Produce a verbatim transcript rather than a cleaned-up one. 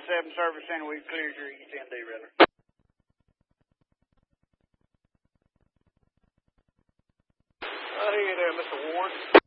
seven Service Center. We've cleared your East N D, brother. I hear you there, Mister Ward.